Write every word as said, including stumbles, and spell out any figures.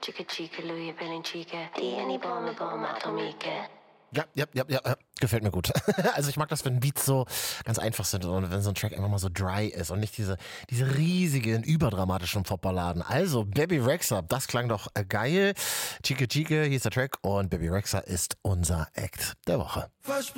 Chica chica, Louis Chica, Tieni Bombe Bombe Atomique. Ja, ja, ja, ja, ja, gefällt mir gut. Also ich mag das, wenn Beats so ganz einfach sind und wenn so ein Track einfach mal so dry ist und nicht diese, diese riesigen, überdramatischen Popballaden. Also Baby Rexha, das klang doch geil. Chica Chica, hier ist der Track und Baby Rexha ist unser Act der Woche.